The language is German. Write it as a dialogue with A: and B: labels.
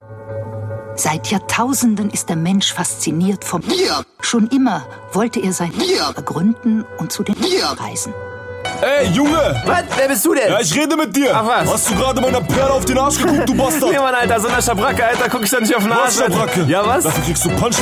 A: Seit Jahrtausenden ist der Mensch fasziniert vom Bier. Schon immer wollte er sein Bier ergründen und zu den reisen.
B: Ey, Junge!
C: Was? Wer bist du denn?
B: Ja, ich rede mit dir.
C: Ach was?
B: Hast du gerade meiner Perle auf den Arsch geguckt, du Bastard?
C: Nee, Mann, Alter, so eine Schabracke, Alter, guck ich da nicht auf den Arsch.
B: Was, Schabracke?
C: Ja, was?
B: Dafür kriegst du Punch